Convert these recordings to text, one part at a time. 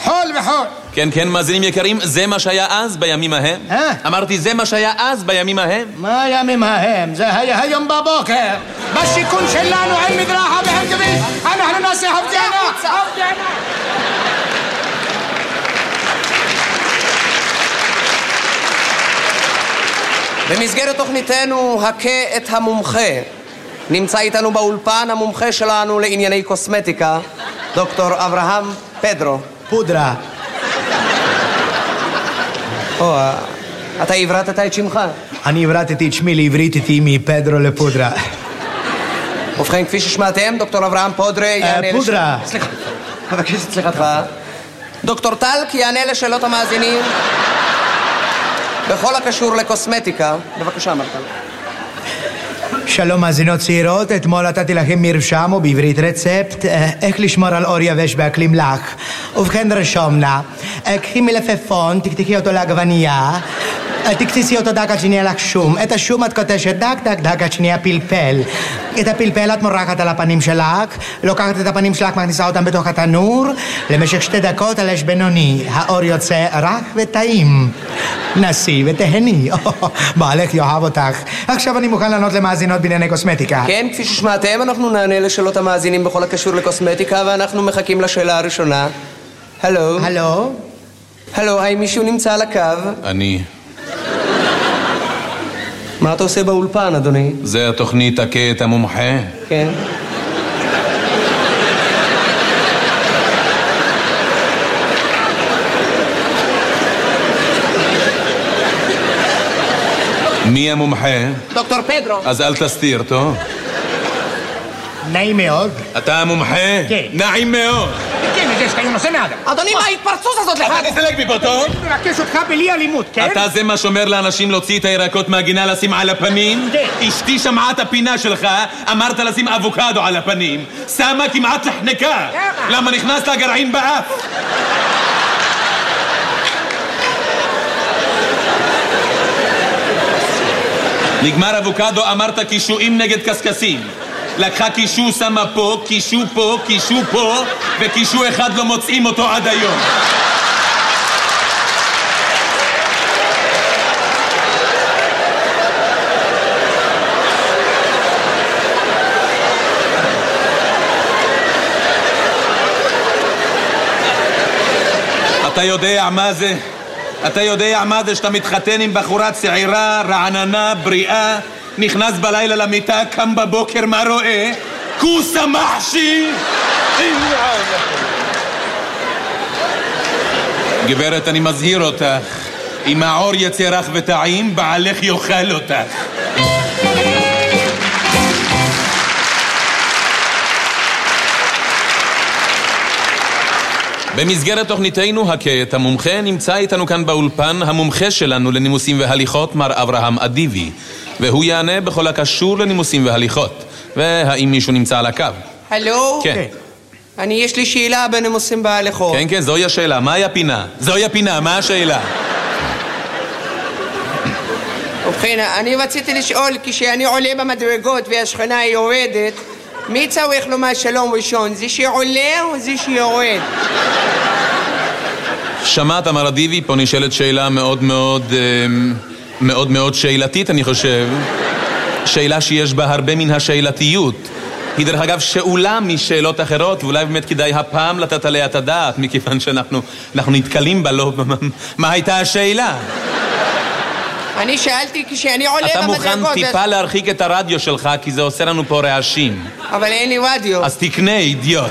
חול וחול. כן, כן, מאזינים יקרים, זה מה שהיה אז בימים ההם. אמרתי, זה מה שהיה אז בימים ההם. מה הימים ההם? זה היה היום בבוקר. בשיכון שלנו עם מדרחה ועם כביש. אנחנו נעשה הפגנה. במסגרת תוכניתנו הכה את המומחה, נמצא איתנו באולפן המומחה שלנו לענייני קוסמטיקה, דוקטור אברהם פדרו. פודרה. אתה עברתת את שמך? אני עברתתי את שמי לעברית איתי מפדרו לפודרה. ובכן, כפי ששמעתם, דוקטור אברהם פודרה יענה... פודרה. סליחה, מבקש את סליחתך. דוקטור טלק יענה לשאלות המאזינים בכל הקשור לקוסמטיקה. בבקשה, מרטל. שלום מאזינות צעירות, אתמול נתתי לכם מרשם או בעברית רצפט איך לשמור על אור יבש באקלים לח. ובכן רשום נא, קחי מלפפון, תקתקי אותו לעגבנייה, תקציסי אותו דק עד שנהיה לך שום. את השום את קוטשת דק דק דק עד שנהיה פלפל. את הפלפל את מורחת על הפנים שלך, לוקחת את הפנים שלך, מכניסה אותם בתוך התנור למשך 2 דקות על אש בינוני. האור יוצא רך וטעים. נסי ותהני. בעלך יאהב אותך. עכשיו אני מוכן לענות למאזינות בענייני קוסמטיקה. כן, כפי ששמעתם, אנחנו נענה לשאלות המאזינים בכל הקשור לקוסמטיקה, ואנחנו מחכים לשאלה הראשונה. הלו? הלו? הלו, האם מישהו נמצא על הקו? אני. מה אתה עושה באולפן, אדוני? זה התוכנית הכה את המומחה? כן. מי המומחה? דוקטור פדרו. אז אל תסתיר, טוב? נעים מאוד. אתה המומחה? כן. נעים מאוד. כן, זה שאתה נושא מאדם. אדוני, מה ההתפרצות הזאת לך? אתה תסתלק מפה, טוב? אני מבקש אותך בלי אלימות, כן? אתה זה מה שאומר לאנשים להוציא את הירקות מהגינה לשים על הפנים? כן. אשתי שמעה את הפינה שלך, אמרת לשים אבוקדו על הפנים. שמה כמעט לחנקה. למה נכנס לה גרעין באף? נגמר אבוקדו, אמרת קישואים נגד קסקסים. לקחה קישו, שמה פה, קישו פה, קישו פה, וקישו אחד לא מוצאים אותו עד היום. אתה יודע מה זה? אתה יודע מה זה שאתה מתחתן עם בחורה צעירה, רעננה, בריאה, נכנס בלילה למיטה, קם בבוקר, מה רואה? כוסה מחשי! גברת, אני מזהיר אותך, אם העור יצא רך וטעים, בעלך יאכל אותך. במסגרת תוכניתנו הכה את המומחה נמצא איתנו כאן באולפן המומחה שלנו לנימוסים והליכות, מר אברהם אדיבי, והוא יענה בכל הקשור לנימוסים והליכות. והאם מישהו נמצא על הקו? הלו? כן. יש לי שאלה בנימוסים והליכות. כן, כן, זוהי השאלה. מהי הפינה? זוהי הפינה, מה השאלה? ובכן, אני רציתי לשאול, כשאני עולה במדרגות והשכנה היא יורדת, מי צריך לומר שלום ראשון? זה שעולה או זה שיורד? שמעת, מר אדיבי, פה נשאלת שאלה מאוד מאוד שאלתית, אני חושב. שאלה שיש בה הרבה מן השאלתיות. היא דרך אגב שאולה משאלות אחרות, ואולי באמת כדאי הפעם לתת עליה את הדעת, מכיוון שאנחנו נתקלים בה, לא... מה הייתה השאלה? אני שאלתי כשאני עולה במדרגות... אתה מוכן טיפה להרחיק את הרדיו שלך, כי זה עושה לנו פה רעשים. אבל אין לי רדיו. אז תקנה, אידיוט.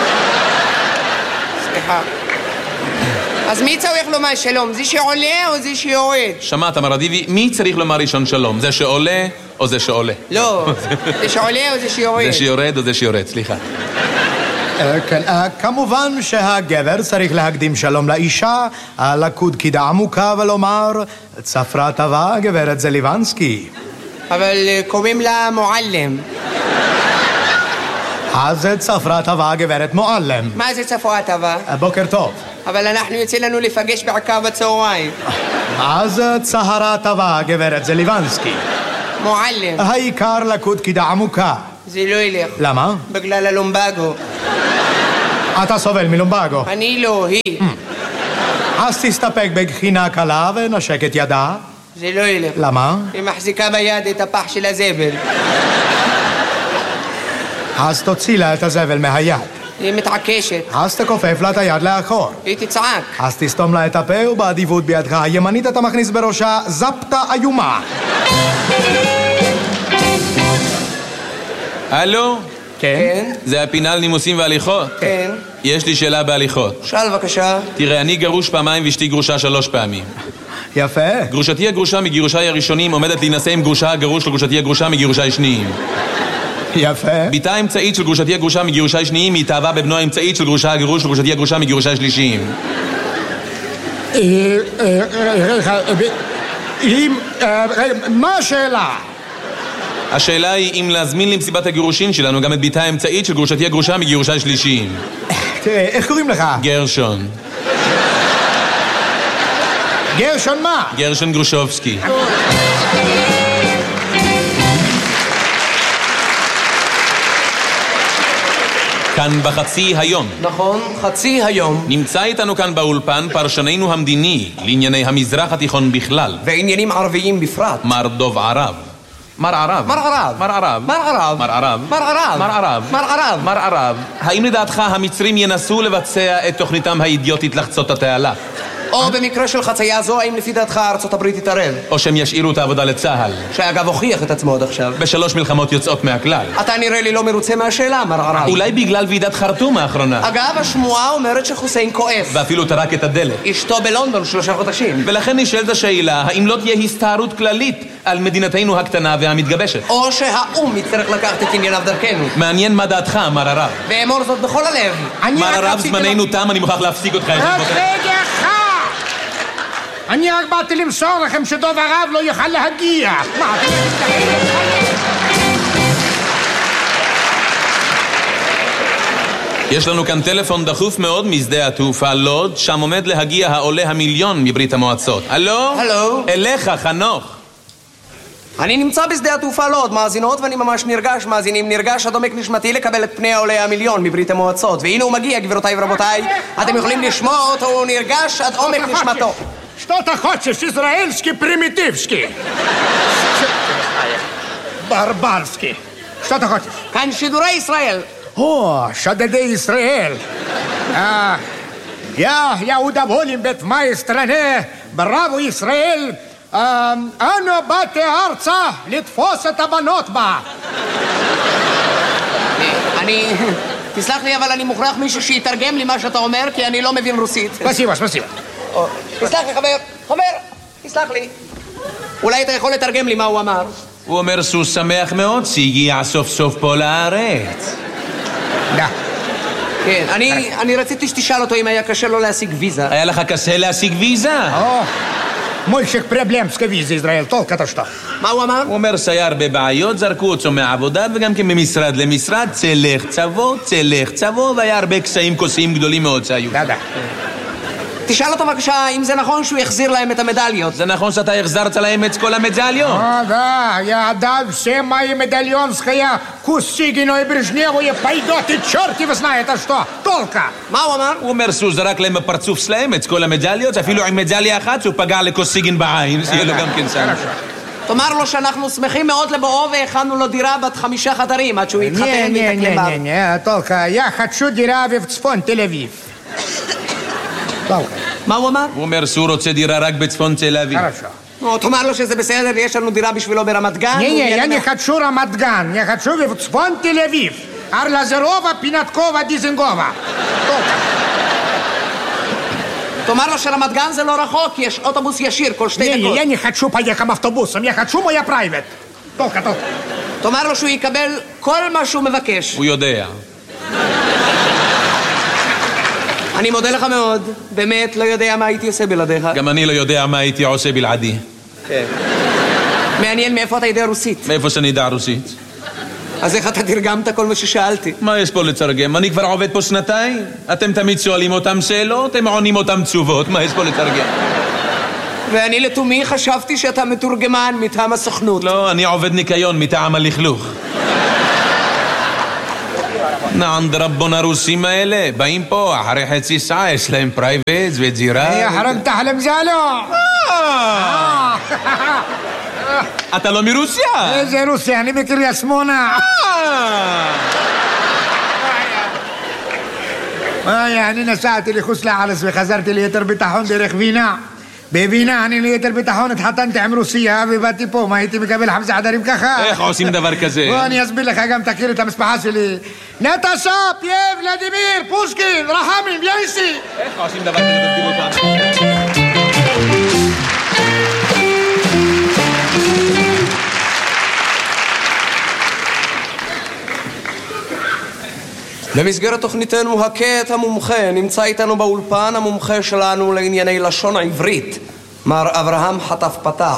סליחה. אז מי צריך לומר שלום? זה שעולה או זה שיורד? שמעת, מר אדיבי, מי צריך לומר ראשון שלום? זה שעולה או זה שעולה? לא, זה שעולה או זה שיורד? זה שיורד או זה שיורד, סליחה. כמובן שהגבר צריך להקדים שלום לאישה, לקוד קידה עמוקה ולומר צפרה טובה גברת זליבנסקי. אבל קוראים לה מועלם. אז צפרה טובה גברת מועלם. מה זה צפרה טובה? בוקר טוב. אבל אנחנו יוצא לנו לפגש בעיקר בצהריים. אז צהרה טובה גברת זליבנסקי. מועלם. העיקר לקוד קידה עמוקה. זה לא ילך. למה? בגלל הלומבגו. אתה סובל מלומבגו. אני לא, היא. אז תסתפק בגחינה קלה ונשק את ידה. זה לא ילך. למה? היא מחזיקה ביד את הפח של הזבל. אז תוציא לה את הזבל מהיד. היא מתעקשת. אז תכופף לה את היד לאחור. היא תצעק. אז תסתום לה את הפה ובאדיבות בידך הימנית אתה מכניס בראשה זפתה איומה. הלו? כן? זה הפינה לנימוסים והליכות? כן. יש לי שאלה בהליכות. שאל בבקשה. תראה, אני גרוש פעמיים ואשתי גרושה 3 פעמים. יפה. גרושתי הגרושה מגירושיי הראשונים עומדת להינשא עם גרושה הגרוש לגרושתי הגרושה מגירושיי שניים. יפה. ביתה האמצעית של גרושתי הגרושה מגירושיי שניים היא התאהבה בבנו האמצעית של גרושה הגרוש לגרושתי הגרושה מגירושיי שלישיים. מה השאלה? השאלה היא אם להזמין למסיבת הגירושין שלנו גם את ביתה האמצעית של גרושתי הגרושה מגירושיי שלישיים. איך קוראים לך? גרשון. גרשון מה? גרשון גרושובסקי. כאן בחצי היום. נכון, חצי היום. נמצא איתנו כאן באולפן פרשננו המדיני לענייני המזרח התיכון בכלל. ועניינים ערביים בפרט. מר דוב ערב. מר ערב. מר ערב. מר ערב. מר ערב. מר ערב. מר ערב. מר ערב. מר ערב. מר ערב. האם לדעתך המצרים ינסו לבצע את תוכניתם האידיוטית לחצות את התעלה? או במקרה של חצייה זו, האם לפי דעתך ארצות הברית תתערב? או שהם ישאירו את העבודה לצה"ל? שאגב הוכיח את עצמו עד עכשיו. ב3 מלחמות יוצאות מהכלל. אתה נראה לי לא מרוצה מהשאלה, מר ערב. אולי בגלל ועידת חרטום האחרונה. אגב, השמועה אומרת שחוסיין כועס. ואפילו טרק את הדלת. אשתו בלונדון 3 חודשים. ולכן נשאלת השאלה, האם לא תהיה הסתערות כללית על מדינתנו הקטנה והמתגבשת? או שהאום יצטרך לקחת את ענייניו דרכנו. מעניין מה דעתך, מר ערב. ואמור זאת בכל הלב. מר ערב, זמננו תם, אני מוכרח להפסיק אותך. אני רק באתי למסור לכם שדוב ערב לא יוכל להגיע. יש לנו כאן טלפון דחוף מאוד משדה התעופה לוד, שם עומד להגיע העולה המיליון מברית המועצות. הלו? הלו? אליך, חנוך. אני נמצא בשדה התעופה לוד, מאזינות, ואני ממש נרגש, מאזינים, נרגש עד עומק נשמתי לקבל את פני העולה המיליון מברית המועצות. והנה הוא מגיע, גבירותיי ורבותיי. אתם יכולים לשמוע אותו, הוא נרגש עד עומק נשמתו. Что ты хочешь? Израильский, примитивский. Барбарский. Что ты хочешь? כאן שידורי ישראל. О, шадеды Израиль. Я удоволен быть в моей стране. Браво, Израиль. אנו באתי ארצה לתפוס את הבנות בה. תסלח לי, אבל אני מוכרח מישהו שיתרגם לי מה שאתה אומר, כי אני לא מבין רוסית. ספסיבה. תסלח לי, חבר, תסלח לי. אולי אתה יכול לתרגם לי מה הוא אמר? הוא אומר שהוא שמח מאוד שהגיע סוף סוף פה לארץ. כן, אני רציתי שתשאל אותו אם היה קשה לו להשיג ויזה. היה לך קשה להשיג ויזה? מוישק פרבלמסקה ויזה ישראל, толка-то что? מה הוא אמר? הוא אומר שהיה הרבה בעיות, זרקו אותו מהעבודה וגם כן ממשרד למשרד, צלח צבו, והיה הרבה קשיים כוסיים גדולים מאוד שהיו. תשאל אותו בבקשה אם זה נכון שהוא יחזיר להם את המדליות. זה נכון שאתה החזרת להם את כל המדליות? Да, я отдал все мои медальонские Кусигину и Брежневу и пойдет, и черт его знает, а что? Толка! מה הוא אמר? הוא אומר שהוא זרק להם בפרצוף שלהם את כל המדליות, אפילו עם מדליה אחת שהוא פגע לקוסיגין בעין, שיהיה לו גם כן שם. תאמר לו שאנחנו שמחים מאוד לבואו והכנו לו דירה בת 5 חדרים עד שהוא יתחתן ויתקלם בה. Не, Толка, я хочу דירה בצפון תל אביב. מה הוא אמר? הוא אומר שהוא רוצה דירה רק בצפון תל אביב. תאמר לו שזה בסדר, יש לנו דירה בשבילו ברמת גן. я не хочу רמת גן, я хочу בצפון תל אביב. ארלזרова, פינתקובה, דיזנגובה. תאמר לו שרמת גן זה לא רחוק, יש אוטובוס ישיר כל 2 דקות. я не хочу поехать автобусом, я хочу моя private. Толка. תאמר לו שהוא יקבל כל מה שהוא מבקש. הוא יודע. אני מודה לך מאוד, באמת לא יודע מה הייתי עושה בלעדיך. גם אני לא יודע מה הייתי עושה בלעדי. כן. מעניין מאיפה אתה יודע רוסית. מאיפה שאני יודע רוסית. אז איך אתה תרגמת כל מה ששאלתי? מה יש פה לתרגם? אני כבר עובד פה 2 אתם תמיד שואלים אותם שאלות, הם עונים אותם תשובות, מה יש פה לתרגם? ואני לתומי חשבתי שאתה מתורגמן מטעם הסוכנות. לא, אני עובד ניקיון מטעם הלכלוך. נענד רבון הרוסים האלה באים פה אחרי חצי שעה, יש להם פרייבטס וג'ירה. يا حرقت حلم زالو. אתה לא מרוסיה? איזה רוסיה? אני מקריית שמונה. אני נסעתי לחוץ לארץ וחזרתי ליתר ביטחון דרך וינה. בווינה אני ליתר ביטחון התחתנתי עם רוסיה ובאתי פה. מה הייתי מקבל 5 חדרים ככה? איך עושים דבר כזה? בוא אני אסביר לך, גם תכיר את המשפחה שלי. נטשה, פייב, ולדימיר, פושקין, רחמים, יאיסי. איך עושים דבר כזה? תסביר אותנו. במסגרת תוכניתנו הכה את המומחה, נמצא איתנו באולפן המומחה שלנו לענייני לשון העברית, מר אברהם חטף פתח.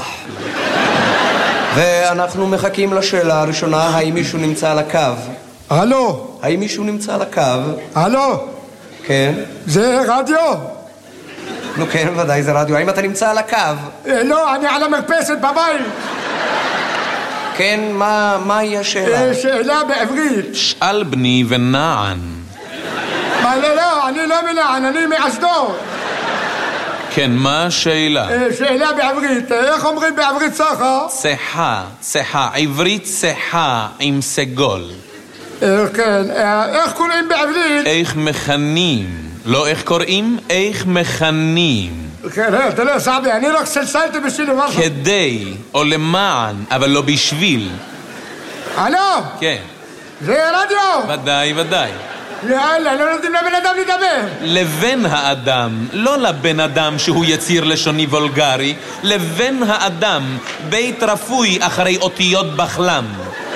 ואנחנו מחכים לשאלה הראשונה, האם מישהו נמצא על הקו? הלו? האם מישהו נמצא על הקו? הלו? כן. זה רדיו? נו כן, ודאי זה רדיו. האם אתה נמצא על הקו? לא, אני על המרפסת בבית. כן, מהי השאלה? שאלה בעברית. שאל בני ונען. מה, לא, אני לא מנען, אני מאשדוד. כן, מה השאלה? שאלה בעברית, איך אומרים בעברית סחה? צחה, עברית צחה עם סגול. כן, איך קוראים בעברית? איך מכנים, לא איך קוראים, איך מכנים. כן, תראה סעבי, אני רק סלסלתי בשביל דבר. כדי, או למען, אבל לא בשביל. הלו? כן. זה רדיו? ודאי. יאללה, לא נותנים לבן אדם לדבר. לבן האדם, לא לבן אדם שהוא יציר לשוני וולגרי, לבן האדם, בית רפוי אחרי אותיות בחלם.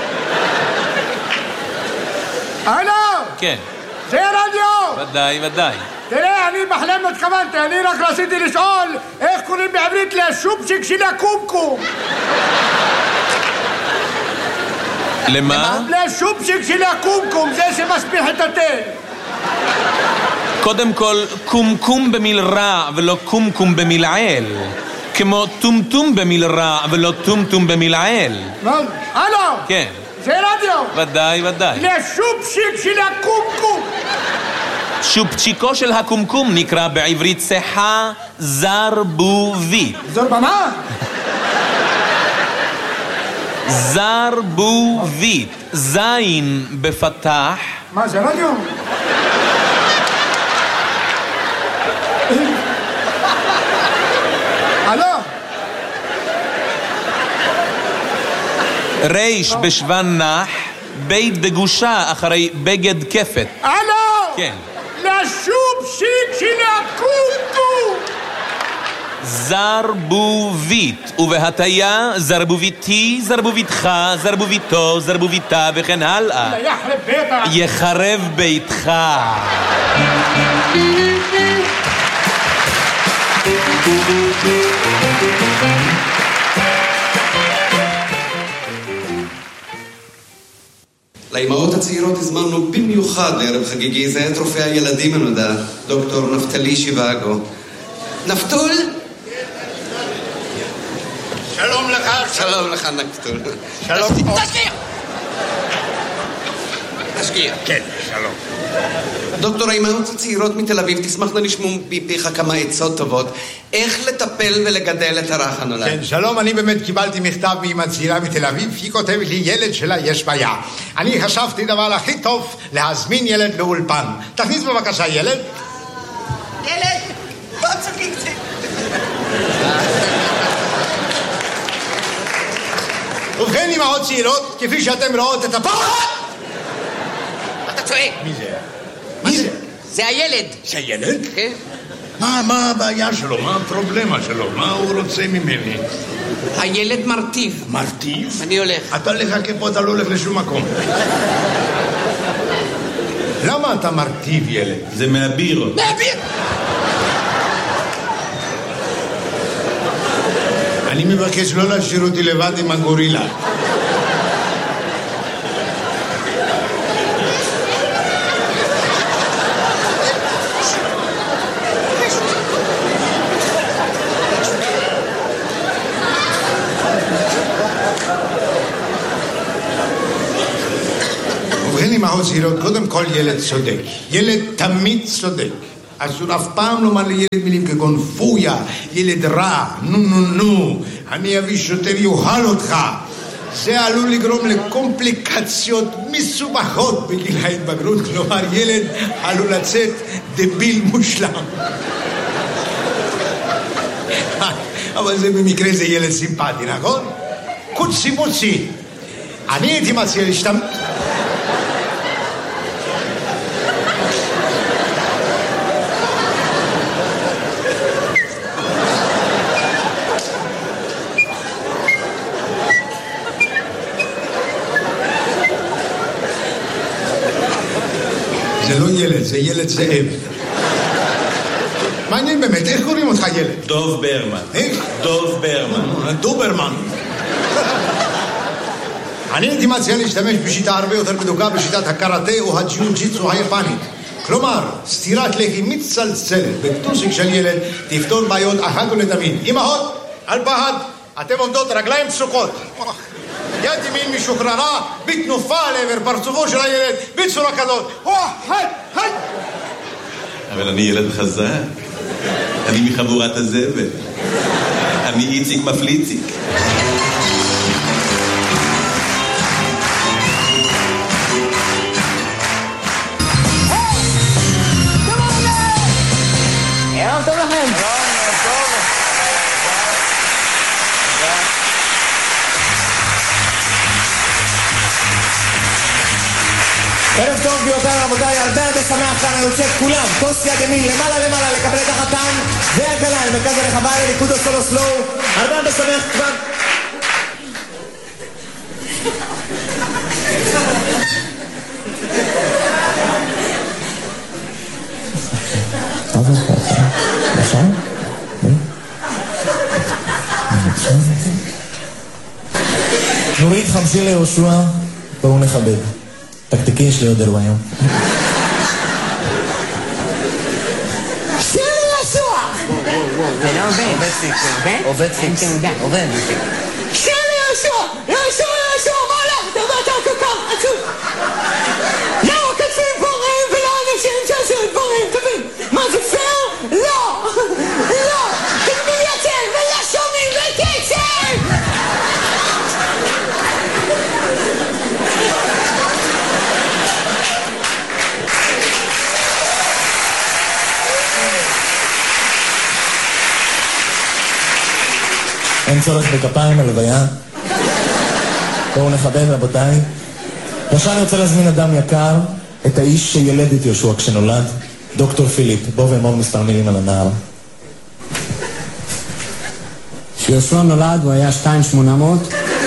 הלו? כן. זה רדיו? ודאי. תראה, אני בחלם לא התכוונתי, אני רק רציתי לשאול איך קוראים בעברית לשופשיק של הקומקום. למה? לשופשיק של הקומקום, זה שמשפיח את התה. קודם כל, קומקום במיל רע ולא קומקום במיל על. כמו טומטום במיל רע ולא טומטום במיל על. הלו? כן. זה רדיו? ודאי. לשופשיק של הקומקום. שופצ'יקו של הקומקום נקרא בעברית צחה זרבובית. זרבמה? זרבובית. זין בפתח. מה זה רדיו? הלו? ריש בשוון נח, בית דגושה אחרי בגד כפת. הלו? כן. לשופשיק של הקומקום. זרבובית, ובהטיה זרבוביתי, זרבוביתך, זרבוביתו, זרבוביתה וכן הלאה. יחרב ביתך. יחרב ביתך. לאמהות הצעירות הזמנו במיוחד לערב חגיגי זה את רופא הילדים הנודע, דוקטור נפתלי שיבאגו. נפתול? שלום לך. שלום לך נפתול. שלום. תשקיע. כן, שלום. דוקטור, האמהות הצעירות מתל אביב תשמחנה לשמוע מפיך כמה עצות טובות איך לטפל ולגדל את הרך הנולד. כן, שלום, אני באמת קיבלתי מכתב מאמא צעירה מתל אביב, היא כותבת לי ילד שלה יש בעיה. אני חשבתי דבר הכי טוב להזמין ילד לאולפן. תכניס בבקשה ילד. ילד, בוא תצחק קצת. ובכן אמהות צעירות, כפי שאתם רואות את הפחד. אתה צועק. מי זה? מי זה? זה הילד. זה ילד? כן. מה הבעיה שלו? מה הפרובלמה שלו? מה הוא רוצה ממני? הילד מרטיב. מרטיב? אני הולך. אתה לחכה פה, אתה לא הולך לשום מקום. למה אתה מרטיב ילד? זה מהביר. מהביר! אני מבקש לא להשאיר אותי לבד עם הגורילה. ובכן אמהות משפחות צעירות, קודם כל ילד צודק. ילד תמיד צודק. אסור אף פעם לומר לילד מילים כגון פויה, ילד רע, נו, אני אביא שוטר יוכל אותך. זה עלול לגרום לקומפליקציות מסובכות בגיל ההתבגרות, כלומר ילד עלול לצאת דביל מושלם. אבל זה במקרה זה ילד סימפטי, נכון? קוצי מוצי. אני הייתי מציע להשתמש... זה לא ילד, זה ילד זאב. מעניין באמת, איך קוראים אותך ילד? דוב ברמן. איך? דוב ברמן. דוברמן. אני הייתי מציע להשתמש בשיטה הרבה יותר בדוקה, בשיטת הקראטה או הג'יוג'יצו היפנית. כלומר, סטירת לחי מצלצלת בטוסיק של ילד תפתור בעיות אחת ולתמיד. אמהות, אל פחד, אתם עומדות רגליים פסוקות. יד ימין משוחררה, בתנופה לעבר פרצופו של הילד, בצורה כזאת. היי! אבל אני ילד חזק. אני מחבורת הזבל. אני איציק מפליציק. ערב טוב לכם. ערב טוב ביותר רבותיי, הרבה שמח כאן, אני רוצה את כולם, כוס יד ימין למעלה לקבל את החתן והגלה אל מרכז הרחבה לליכוד הסולו סלואו, הרבה שמח כבר. נורית חמשי ליהושע, בואו נכבד. תקתקי, יש לי עוד אירוע היום. שיר ליהושע! זה לא עובד פיקס, עובד? שיר ליהושע, מה הולך? אתה יודע, אתה כל כך עצוב. לא, כתבים דברים ולא אנשים שעשו דברים טובים. מה זה פייר? לא! כתבים יותר ולא שומעים בקצב! אין צורך בכפיים הלוויה. בואו נכבד רבותיי. עכשיו אני רוצה להזמין אדם יקר, את האיש שילד את יהושע כשנולד, דוקטור פיליפ. בואו ואמור מספר מילים על הנער. כשיהושע נולד הוא היה 2,800.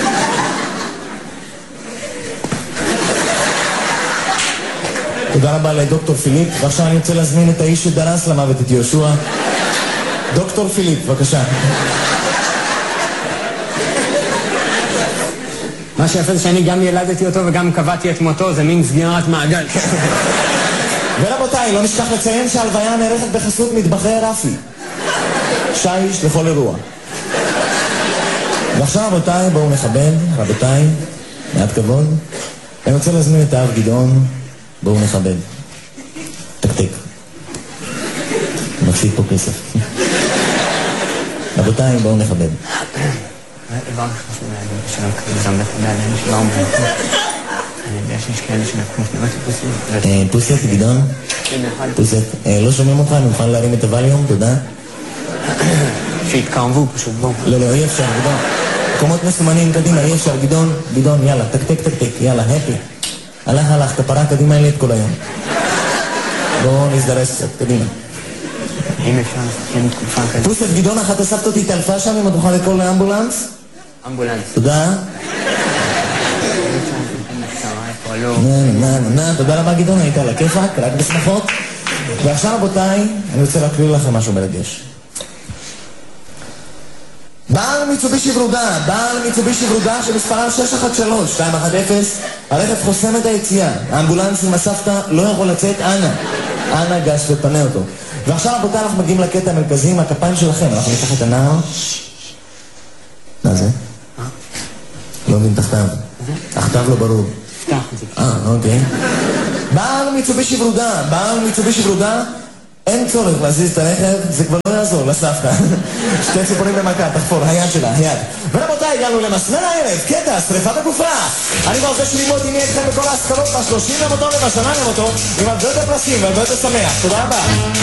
תודה רבה לדוקטור פיליפ. ועכשיו אני רוצה להזמין את האיש שדרס למוות את יהושע, דוקטור פיליפ, בבקשה. מה שיפה זה שאני גם ילדתי אותו וגם קבעתי את מותו, זה מין סגירת מעגל. ורבותיי, לא נשכח לציין שההלוויה נערכת בחסות מטבחי רפי. שיש לכל אירוע. ועכשיו רבותיי, בואו נכבד, רבותיי, מעט כבוד. אני רוצה להזמין את האב גדעון, בואו נכבד. תקתק. מפסיד פה כסף. רבותיי, בואו נכבד. דבר חשוב להגיד, שלא קריב גם בעליהם שלא אומרים. אני יודע שיש כאלה שנקום שנראות פוסית. פוסית, גדעון? פוסית. לא שומעים אותך, אני מוכן להרים את הווליום, תודה. שהתקרבו פשוט, בואו. לא, אי אפשר, גדעון. מקומות מסומנים קדימה, אי אפשר, גדעון, יאללה, תקתק, יאללה, הפי. הלך, כפרה קדימה אלי את כל היום. בואו נזדרס קצת, קדימה. אם אפשר לסכם תקופה כזאת. פוסט, גדעון, אחת אספת אותי תלפה שם אם את תוכל לקרוא לאמבולנס? אמבולנס. תודה. תודה רבה גדעון, היית על הכיפק, רק בשמחות. ועכשיו רבותיי, אני רוצה להקריא לכם משהו מרגש. בעל מיצובישי ורודה שמספרם 613-210, הרכב חוסם את היציאה, האמבולנס עם הסבתא לא יכול לצאת, אנא גש ופנה אותו. ועכשיו רבותיי אנחנו מגיעים לקטע המרכזי עם הכפיים שלכם, אנחנו ניקח את הנער. מה זה? לא מבין תחתיו. תחתיו לא ברור. תפתח את זה. אוקיי. בעל מיצובישי ורודה, אין צורך להזיז את הרכב, זה כבר לא יעזור לסבתא. שתי ציפורים במכה, תחפור, היד שלה, היד. ורבותיי, הגענו למסמר הערב, קטע, שריפה בגופה. אני כבר רוצה שלימוד עם מי אתכם בכל ההשכלות, ב-30 למותו ובשנה למותו, עם הרבה יותר פרסים והרבה יותר שמח. תודה רבה.